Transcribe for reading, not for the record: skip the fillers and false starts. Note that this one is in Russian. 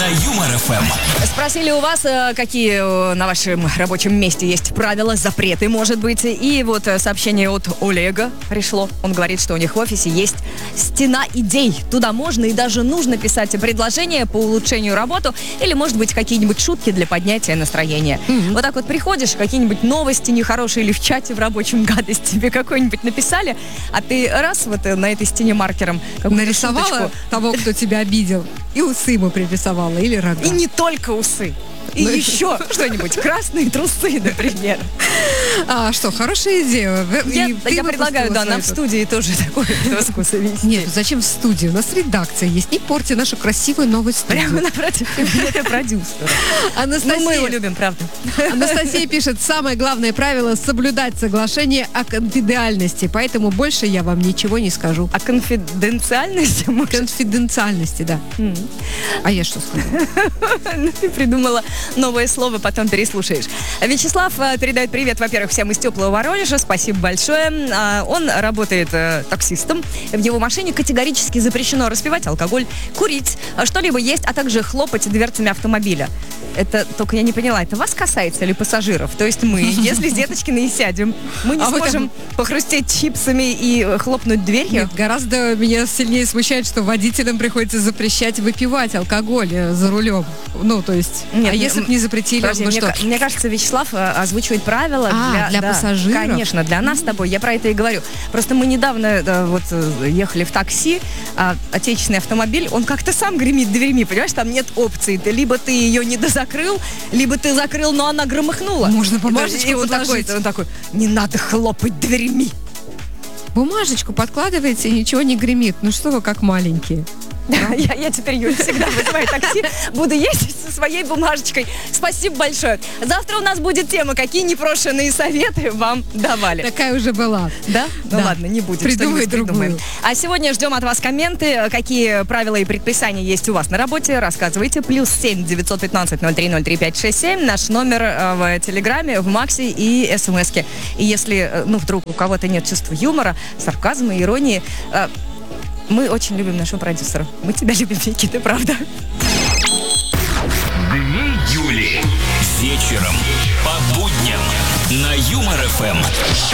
Юмор ФМ. Спросили у вас, какие на вашем рабочем месте есть правила, запреты, может быть. И вот сообщение от Олега пришло. Он говорит, что у них в офисе есть стена идей. Туда можно и даже нужно писать предложения по улучшению работы или, может быть, какие-нибудь шутки для поднятия настроения. Вот так вот приходишь, какие-нибудь новости нехорошие или в чате в рабочем гадость тебе какой-нибудь написали, а ты раз вот на этой стене маркером нарисовала шуточку. того, кто тебя обидел, и усы ему пририсовала, или рога. И не только усы. И еще что-нибудь. Красные трусы, например. Что, хорошая идея. Я предлагаю, да, нам в студии тоже такую доску завести. Нет, зачем в студии? У нас редакция есть. Не порти нашу красивую новую студию. Прямо напротив кабинета продюсера. Ну, мы его любим, правда. Анастасия пишет, самое главное правило — соблюдать соглашение о конфиденциальности. Поэтому больше я вам ничего не скажу. О конфиденциальности? Конфиденциальности, да. А я что сказала? Ты придумала новое слово, потом переслушаешь. Вячеслав передает привет, во-первых, всем из теплого Воронежа. Спасибо большое. Он работает таксистом. В его машине категорически запрещено распивать алкоголь, курить, что-либо есть, а также хлопать дверцами автомобиля. Это, только я не поняла, это вас касается или пассажиров? То есть мы, если с Деточкиной и сядем, мы не сможем похрустеть чипсами и хлопнуть дверью? Нет, гораздо меня сильнее смущает, что водителям приходится запрещать выпивать алкоголь за рулем. Ну, то есть, нет, если бы не запретили, подожди, мне кажется, Вячеслав озвучивает правила для пассажиров. Конечно, для нас с тобой. Я про это и говорю. Просто мы недавно ехали в такси, а отечественный автомобиль, он как-то сам гремит дверьми, понимаешь, там нет опции. Либо ты ее не дозакрыл, либо ты закрыл, но она громыхнула. Можно бумажечку подложить. Он такой, не надо хлопать дверьми. Бумажечку подкладываете, и ничего не гремит. Ну что вы как маленькие. Я теперь, Юль, всегда вызываю такси, буду ездить со своей бумажечкой. Спасибо большое. Завтра у нас будет тема, какие непрошенные советы вам давали. Такая уже была. Да? Да. Ну ладно, не будет. Придумай придумаем. А сегодня ждем от вас комменты, какие правила и предписания есть у вас на работе. Рассказывайте. +7 915 03 03 567. Наш номер в Телеграме, в Максе и СМСке. И если, вдруг у кого-то нет чувства юмора, сарказма, иронии, мы очень любим нашего продюсера. Мы тебя любим, Никита, правда? Дни Юли. Вечером по будням на Юмор ФМ.